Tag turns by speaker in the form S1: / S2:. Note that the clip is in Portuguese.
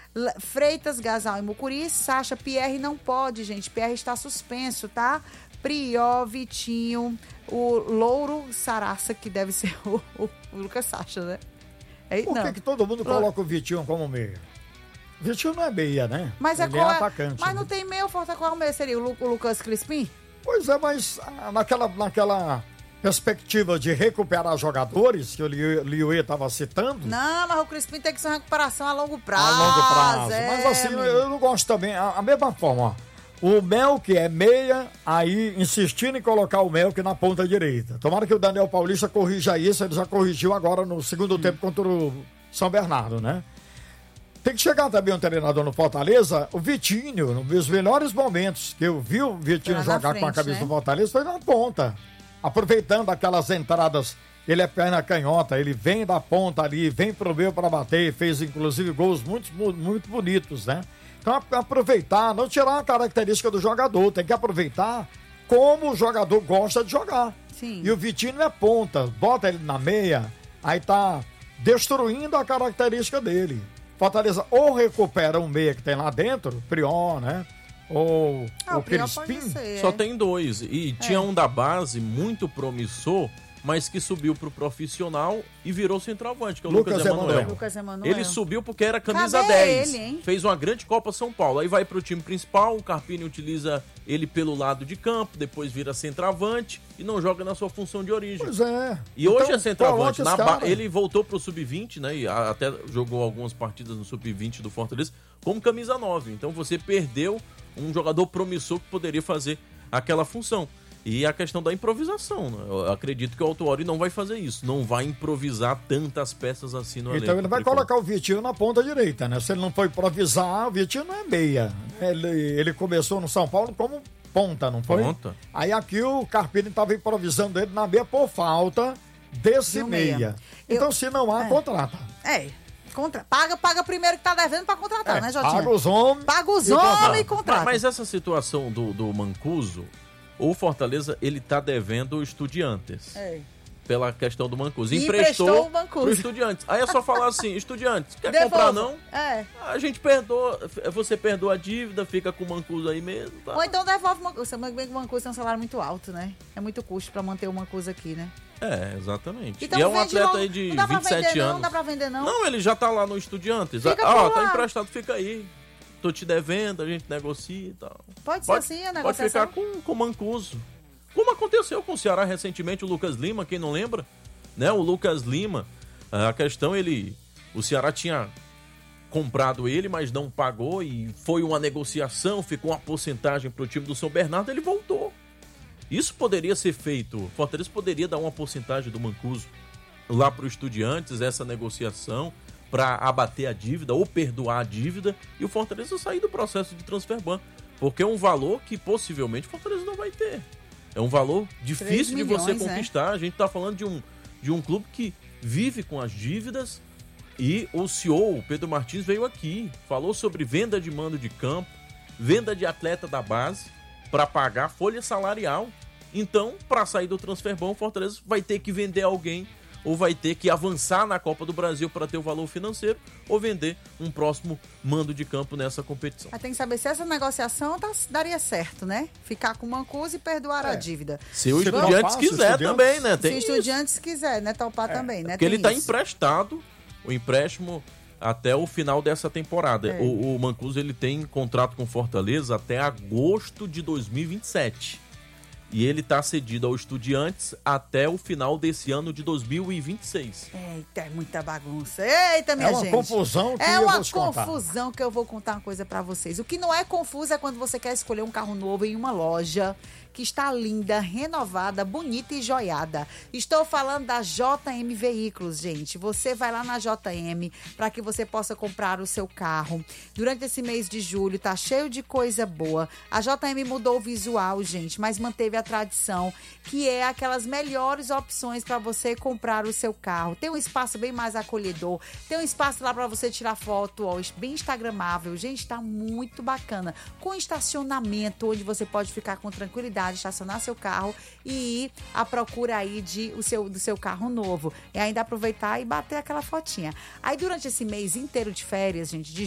S1: Freitas, Gasal e Mucuri. Sacha, Pierre não pode, gente. Pierre está suspenso, tá? Prió, Vitinho, o Louro Saraça, que deve ser o Lucas Sacha, né?
S2: Por que todo mundo coloca o Vitinho como meia? O Vitinho não é meia, né?
S1: Mas
S2: ele é atacante.
S1: Mas não tem meia, o Fortaleza, qual meia seria? O Lucas Crispim?
S2: Pois é, mas naquela perspectiva de recuperar jogadores, que o Liuê estava citando...
S1: Não, mas o Crispim tem que ser uma recuperação a longo prazo.
S2: A longo prazo. Mas assim, eu não gosto também. A mesma forma, ó. O Melk é meia, aí insistindo em colocar o Melk na ponta direita. Tomara que o Daniel Paulista corrija isso, ele já corrigiu agora no segundo tempo contra o São Bernardo, né? Tem que chegar também um treinador no Fortaleza, o Vitinho, nos melhores momentos que eu vi o Vitinho jogar frente, com a camisa do Fortaleza, foi na ponta. Aproveitando aquelas entradas, ele é perna canhota, ele vem da ponta ali, vem pro meio para bater, fez inclusive gols muito, muito bonitos, né? Então aproveitar, não tirar a característica do jogador, tem que aproveitar como o jogador gosta de jogar.
S1: Sim.
S2: E o Vitinho é ponta, bota ele na meia, aí tá destruindo a característica dele. Fortaleza ou recupera um meia que tem lá dentro, Prió, né? Ou o Crispim.
S3: Só tem dois. E tinha um da base muito promissor, mas que subiu pro profissional e virou centroavante, que é o Lucas Emanuel. Ele subiu porque era camisa 10. Ele, fez uma grande Copa São Paulo. Aí vai pro time principal, o Carpini utiliza ele pelo lado de campo, depois vira centroavante e não joga na sua função de origem.
S2: Pois é.
S3: E então, hoje é centroavante. Ele voltou pro Sub-20, né? E até jogou algumas partidas no Sub-20 do Fortaleza como camisa 9. Então você perdeu um jogador promissor que poderia fazer aquela função. E a questão da improvisação, né? Eu acredito que o Autuori não vai fazer isso, não vai improvisar tantas peças assim no elenco.
S2: Então ele vai colocar o Vitinho na ponta direita, né? Se ele não for improvisar, o Vitinho não é meia. Ele começou no São Paulo como ponta, não foi?
S3: Ponta.
S2: Aí aqui o Carpini estava improvisando ele na meia por falta desse meia. Então se não há, contrata.
S1: Paga primeiro que tá devendo pra contratar, né, Jotinha?
S2: Paga os homens.
S1: Paga os homens e contrata.
S3: Mas essa situação do Mancuso, o Fortaleza, ele tá devendo o Estudiantes. Pela questão do Mancuso. Emprestou o Mancuso pro Estudiantes. Aí é só falar assim, Estudiantes, quer comprar não? A gente perdoa, você perdoa a dívida, fica com o Mancuso aí mesmo. Tá?
S1: Ou então devolve o Mancuso. O Mancuso tem um salário muito alto, né? É muito custo pra manter o Mancuso aqui, né?
S3: Exatamente.
S1: Então,
S3: e é um atleta aí de 27 anos.
S1: Não dá pra vender não?
S3: Não, ele já tá lá no Estudiantes. Tá emprestado, fica aí. Tô te devendo, a gente negocia e tal.
S1: Pode ser assim a negociação?
S3: Pode ficar com o Mancuso. Como aconteceu com o Ceará recentemente, o Lucas Lima, quem não lembra? Né? O Lucas Lima, a questão, o Ceará tinha comprado ele, mas não pagou e foi uma negociação, ficou uma porcentagem pro time do São Bernardo, ele voltou. Isso poderia ser feito, o Fortaleza poderia dar uma porcentagem do Mancuso lá pro Estudiantes, essa negociação, para abater a dívida ou perdoar a dívida e o Fortaleza sair do processo de transfer ban, porque é um valor que possivelmente o Fortaleza não vai ter. É um valor difícil de você conquistar. A gente está falando de um clube que vive com as dívidas e o CEO, o Pedro Martins, veio aqui, falou sobre venda de mando de campo, venda de atleta da base para pagar folha salarial. Então, para sair do transfer ban, o Fortaleza vai ter que vender alguém ou vai ter que avançar na Copa do Brasil para ter o valor financeiro ou vender um próximo mando de campo nessa competição.
S1: Tem que saber se essa negociação daria certo, né? Ficar com o Mancuso e perdoar a dívida.
S3: Se o Estudiantes quiser também, né?
S1: Se o Estudiantes quiser, né? Topar também, né?
S3: Porque ele está emprestado, o empréstimo até o final dessa temporada. O Mancuso, ele tem contrato com Fortaleza até agosto de 2027. E ele está cedido ao Estudiantes até o final desse ano de 2026.
S1: Eita, é muita bagunça. Eita, minha gente.
S2: É uma confusão que
S1: eu vou te contar. É uma confusão que eu vou contar uma coisa para vocês. O que não é confuso é quando você quer escolher um carro novo em uma loja que está linda, renovada, bonita e joiada. Estou falando da JM Veículos, gente. Você vai lá na JM para que você possa comprar o seu carro. Durante esse mês de julho tá cheio de coisa boa. A JM mudou o visual, gente, mas manteve a tradição, que é aquelas melhores opções para você comprar o seu carro. Tem um espaço bem mais acolhedor, tem um espaço lá para você tirar foto, ó, bem instagramável. Gente, tá muito bacana. Com estacionamento, onde você pode ficar com tranquilidade, estacionar seu carro e ir à procura aí do seu carro novo. E ainda aproveitar e bater aquela fotinha. Aí durante esse mês inteiro de férias, gente, de